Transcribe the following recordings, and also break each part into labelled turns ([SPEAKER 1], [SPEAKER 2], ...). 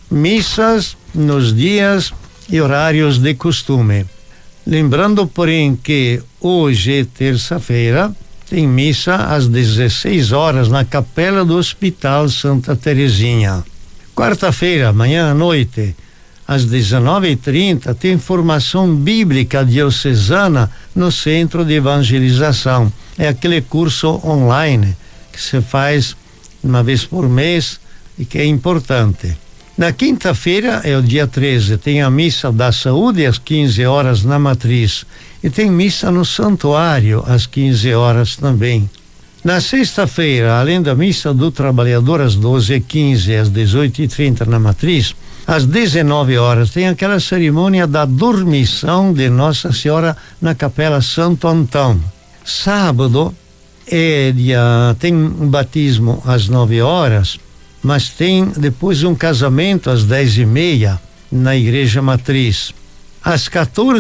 [SPEAKER 1] missas nos dias e horários de costume. Lembrando, porém, que hoje, terça-feira, tem missa às 16 horas na Capela do Hospital Santa Terezinha. Quarta-feira, amanhã à noite, às 19h30, tem formação bíblica diocesana no Centro de Evangelização. É aquele curso online que se faz uma vez por mês e que é importante. Na quinta-feira, é o dia 13, tem a missa da saúde às 15 horas na Matriz. E tem missa no santuário às 15 horas também. Na sexta-feira, além da missa do trabalhador às 12h15 e às 18h30 na Matriz, às 19 horas tem aquela cerimônia da dormição de Nossa Senhora na Capela Santo Antão. Sábado tem um batismo às 9 horas, mas tem depois um casamento às 10h30 na Igreja Matriz. Às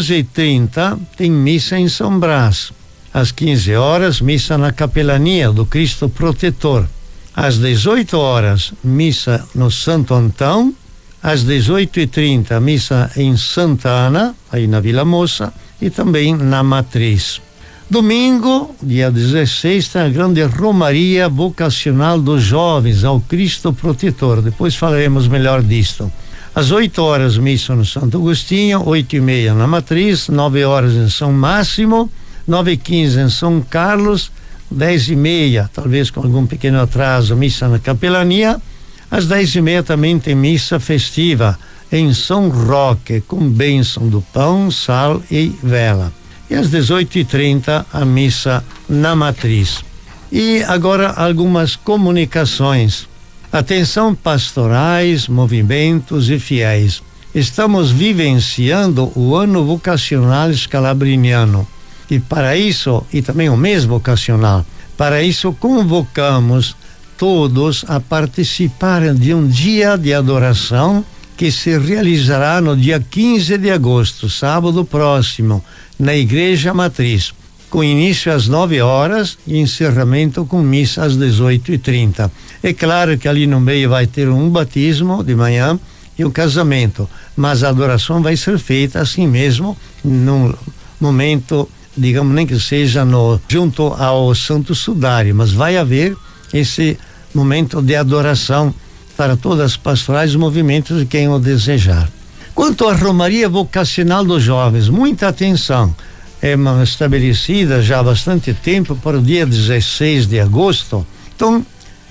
[SPEAKER 1] 14h30 tem missa em São Brás. Às 15 horas, missa na Capelania do Cristo Protetor. Às 18 horas, missa no Santo Antão. Às 18h30, missa em Santa Ana, aí na Vila Moça, e também na Matriz. Domingo, dia 16, tem a grande Romaria Vocacional dos Jovens ao Cristo Protetor. Depois falaremos melhor disto. Às 8 horas, missa no Santo Agostinho, 8h30 na Matriz, 9 horas em São Máximo, 9h15 em São Carlos, 10h30, talvez com algum pequeno atraso, missa na Capelania. Às 10h30 também tem missa festiva em São Roque, com bênção do pão, sal e vela. E às 18h30 a missa na Matriz. E agora algumas comunicações. Atenção, pastorais, movimentos e fiéis. Estamos vivenciando o ano vocacional escalabriniano. E para isso, e também o mês vocacional, para isso convocamos todos a participarem de um dia de adoração que se realizará no dia 15 de agosto, sábado próximo, na Igreja Matriz, com início às 9 horas e encerramento com missa às 18h30. É claro que ali no meio vai ter um batismo de manhã e um casamento, mas a adoração vai ser feita assim mesmo, num momento, digamos, nem que seja junto ao Santo Sudário, mas vai haver esse momento de adoração para todas as pastorais e movimentos de quem o desejar. Quanto à Romaria Vocacional dos Jovens, muita atenção. É estabelecida já há bastante tempo para o dia 16 de agosto. Então,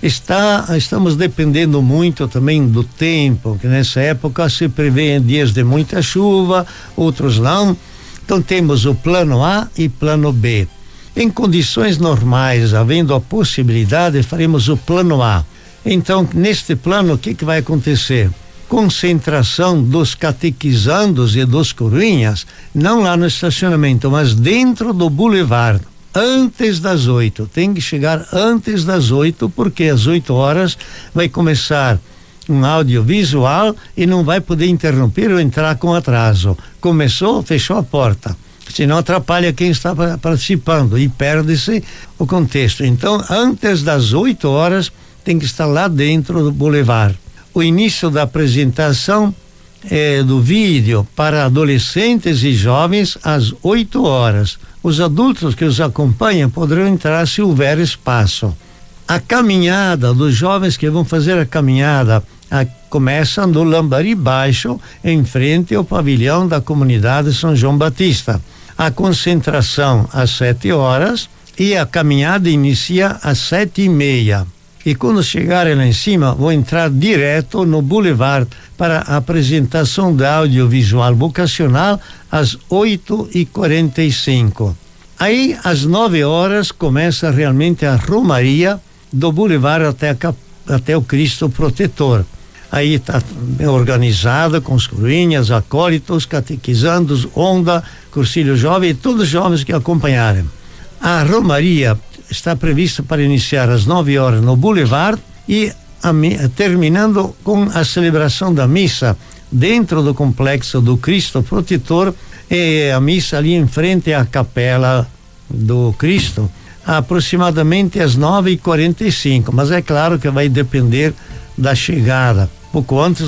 [SPEAKER 1] estamos dependendo muito também do tempo, que nessa época se prevê dias de muita chuva, outros não. Então, temos o plano A e plano B. Em condições normais, havendo a possibilidade, faremos o plano A. Então, neste plano, o que vai acontecer? Concentração dos catequizandos e dos coroinhas, não lá no estacionamento, mas dentro do boulevard, antes das 8. Tem que chegar antes das 8, porque às 8 horas vai começar um audiovisual e não vai poder interromper ou entrar com atraso. Começou, fechou a porta. Senão atrapalha quem está participando e perde-se o contexto. Então, antes das 8 horas, tem que estar lá dentro do boulevard. O início da apresentação do vídeo para adolescentes e jovens às 8 horas. Os adultos que os acompanham poderão entrar se houver espaço. A caminhada dos jovens que vão fazer a caminhada começa no Lambari Baixo, em frente ao pavilhão da comunidade São João Batista. A concentração às 7 horas e a caminhada inicia às 7h30. E quando chegarem lá em cima, vou entrar direto no Boulevard para a apresentação do audiovisual vocacional às 8h45. Aí, às 9 horas, começa realmente a romaria do Boulevard até o Cristo Protetor. Aí está organizada com os coroinhas, acólitos, catequizandos, onda, cursilho jovem e todos os jovens que acompanharem. A romaria está prevista para iniciar às 9 horas no Boulevard e terminando com a celebração da missa dentro do complexo do Cristo Protetor, e a missa ali em frente à Capela do Cristo, aproximadamente às 9h45, mas é claro que vai depender da chegada. Pouco antes